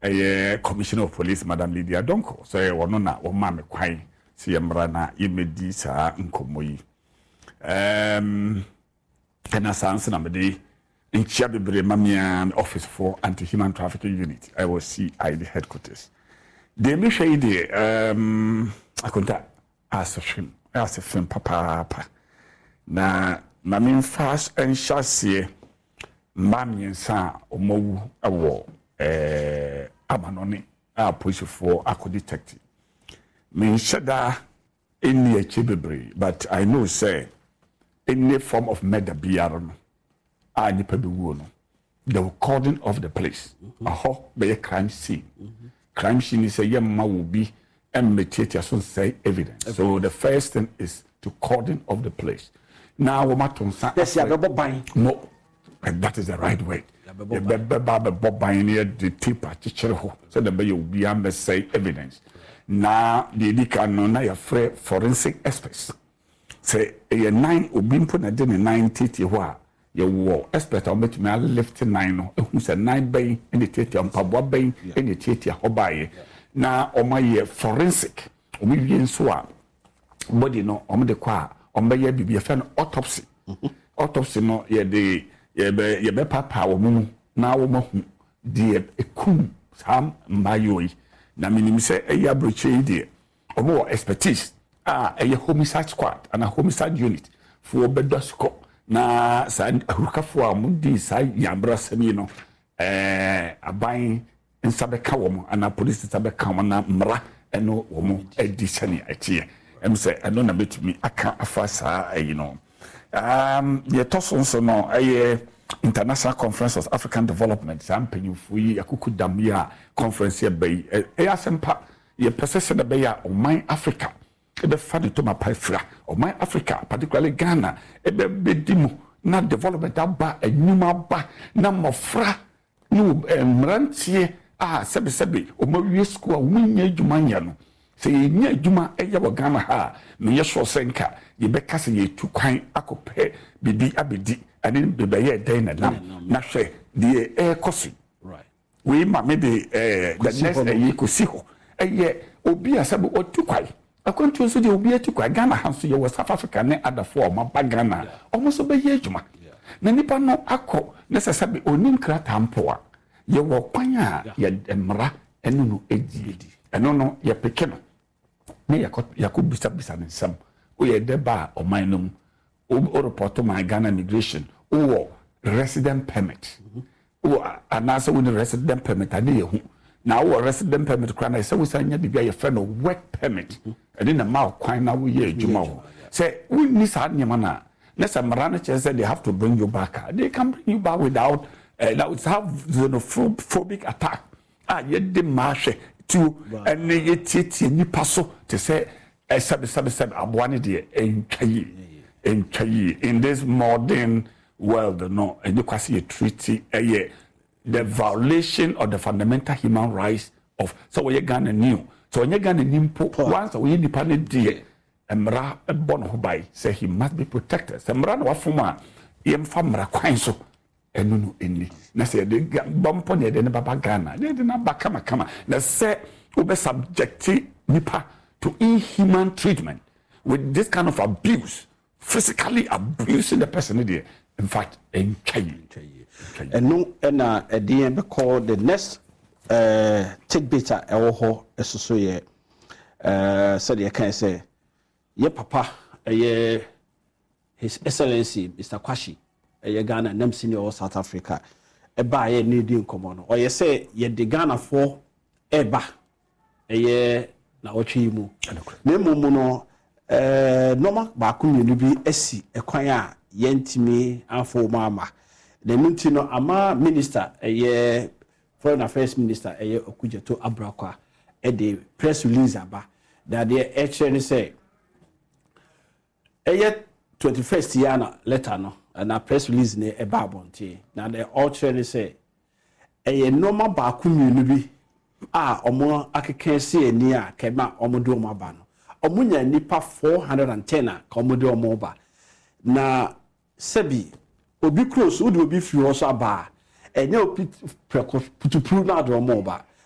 Commissioner of Police, Madam Lydia Donko. So I want na o ma me kwan si yemra na yemedi saa nkomoyi. And as answer na me de in Chiabebre Mamian Office for Anti-Human Trafficking Unit. I was CID headquarters. They me shade I contact as a film papa. Na mamin fast and chassis Mamian sa omowu awo amanoni a push for ako detective. Me shada in the Chiabebre, but I know say any form of murder biaron. The recording of the place. Be a crime scene. Crime scene is a young man will be mediated as say evidence. So the first thing is to cordon of the place. Now no, that is the right way. The tip so the bay will be say evidence. Now the can know forensic experts. Say a 9 will be put in 9 your war expert on bet me left 9 who said 9 bay in the theater on pabwa bay in the theater hobaye na o my forensic o mi bien so a body no o me de kwa o me ya bibia fa no autopsy autopsy no ye be papa wo mu na wo mo de ekum sam mbayoi na minim se eya broche de o mo expertise eya homicide squad and a homicide unit for bedosko na sa hurukafo a mudi sa yambra sami no aban nsabeka wo mo ana police nsabeka wo na mra eno wo mo edi sani atie em se eno na betumi aka afa sa ye toso no International Conference of African Development sampenyufu yi akuku damia conference ye bay asempa ye persese da bay a oman Africa ebe fadi to mapafra of my Africa, particularly Ghana, ebe bedimu na development aba enyuma ba na mofra no mrantie sebe o mo wie school wo nya adwuma nya no se nya adwuma eya wo Ghana ha me ye so senka ye beka se ye tu kwan akopɛ bibi abedi ane bebe ye den na lam na hwɛ de kosi right we ma me the next ye kosi ho eye obi asabe otu kwai akwantu so de obi atukwa Ghana hanso ye West Africa ne other form ba Ghana almost be ye adwuma na nipa no akọ necessary onim krata mpoa ye wo kwan a ye emra eno no edi eno no ye peke no ne yakọ bisa nsam o ye deba o manum o report my Ghana immigration o resident permit o anasa with resident permit ade ye hu na o resident permit kwana say we sanya bibia ye fe no work permit and in the mouth kwan na we ye adwuma say we ni sa nyama na Nessa Marana said they have to bring you back. They can bring you back without that would have xenophobic attack. Yet the marsh to and ni paso to say sabe abwani de in this modern world no and you can see a treaty the violation of the fundamental human rights of so we Ghana new so when you Ghana nimpo once we independent day Emra born by say he must be protected. Emra no wafuma yem famra kwan so enu no eni. Na say de bompo ne de ne baba Ghana. De na baka makama. Na say we subject nipa to inhuman treatment with this kind of abuse, physically abusing the person there. In fact, enkai. And no na at the end called the next take beta ewo so ye said you can say ye papa His Excellency Mr. Kwashi Ghana nam senior South Africa ba ye needing common or ye say ye de Ghana for eba na otwi mu na mumu no normal ba ku nyenu bi asi ekwan a ye ntimi afo mama the minti no ama minister foreign affairs minister Okujeto Abrakwa the press release aba that they actually say 21st year na letter no and a press release ne e ba bonte na the ultra say normal ba ku nyenu bi omo akeke se ani a kema omo do omo ba no omo nya nipa 410 a ka omo do omo ba na sebi obi cross wo do obi fi wo so aba enye opi putupru na do omo ba